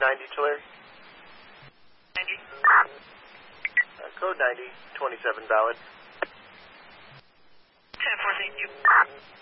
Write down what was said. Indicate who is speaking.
Speaker 1: 90 Tulare.
Speaker 2: 90.
Speaker 1: Code 90, $27 valid.
Speaker 2: 10-4, thank you.